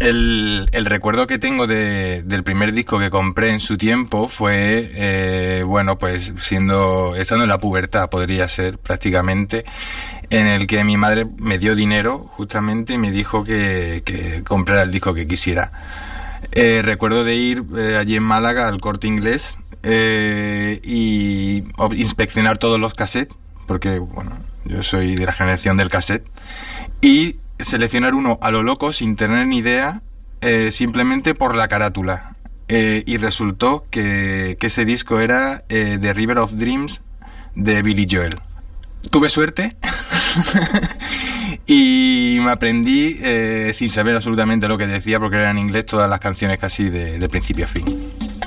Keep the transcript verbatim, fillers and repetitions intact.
El, el recuerdo que tengo de, del primer disco que compré en su tiempo fue, eh, bueno, pues siendo, estando en la pubertad, podría ser prácticamente, en el que mi madre me dio dinero justamente y me dijo que, que comprara el disco que quisiera. Eh, recuerdo de ir eh, allí en Málaga al Corte Inglés eh, y inspeccionar todos los cassettes, porque, bueno, yo soy de la generación del cassette, y seleccionar uno a lo loco sin tener ni idea, eh, simplemente por la carátula. Eh, y resultó que, que ese disco era eh, The River of Dreams de Billy Joel. Tuve suerte y me aprendí eh, sin saber absolutamente lo que decía, porque eran en inglés todas las canciones casi de, de principio a fin.